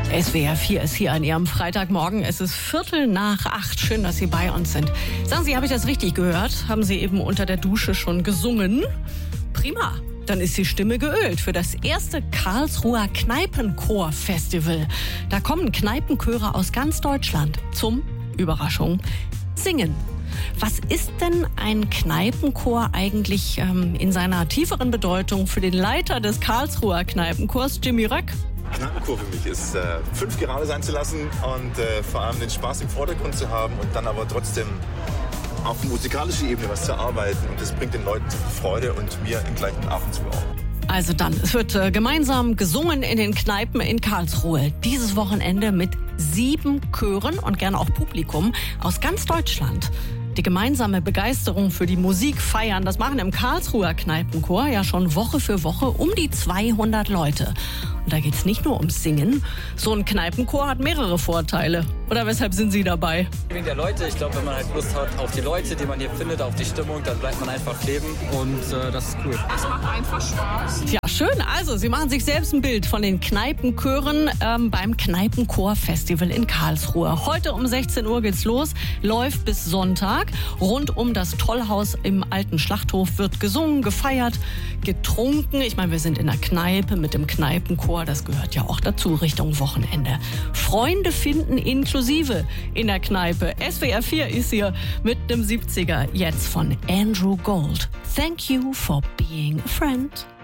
SWR 4 ist hier an Ihrem Freitagmorgen. Es ist 7:45. Schön, dass Sie bei uns sind. Sagen Sie, habe ich das richtig gehört? Haben Sie eben unter der Dusche schon gesungen? Prima. Dann ist die Stimme geölt für das erste Karlsruher Kneipenchor-Festival. Da kommen Kneipenchöre aus ganz Deutschland zum, Überraschung, Singen. Was ist denn ein Kneipenchor eigentlich in seiner tieferen Bedeutung für den Leiter des Karlsruher Kneipenchors, Jimmy Röck? Kneipenchor für mich ist 5 gerade sein zu lassen und vor allem den Spaß im Vordergrund zu haben und dann aber trotzdem auf musikalischer Ebene was zu arbeiten. Und das bringt den Leuten Freude und mir im gleichen Atemzug auch. Also dann, es wird gemeinsam gesungen in den Kneipen in Karlsruhe. Dieses Wochenende mit 7 Chören und gerne auch Publikum aus ganz Deutschland. Die gemeinsame Begeisterung für die Musik feiern, das machen im Karlsruher Kneipenchor ja schon Woche für Woche um die 200 Leute. Und da geht's nicht nur ums Singen. So ein Kneipenchor hat mehrere Vorteile. Oder weshalb sind Sie dabei? Wegen der Leute. Ich glaube, wenn man halt Lust hat auf die Leute, die man hier findet, auf die Stimmung, dann bleibt man einfach kleben und das ist cool. Es macht einfach Spaß. Ja, schön. Also, Sie machen sich selbst ein Bild von den Kneipenchören beim Kneipenchor-Festival in Karlsruhe. Heute um 16 Uhr geht's los, läuft bis Sonntag. Rund um das Tollhaus im alten Schlachthof wird gesungen, gefeiert, getrunken. Ich meine, wir sind in der Kneipe mit dem Kneipenchor. Das gehört ja auch dazu Richtung Wochenende. Freunde finden inklusive in der Kneipe. SWR 4 ist hier mit einem 70er jetzt von Andrew Gold. Thank you for being a friend.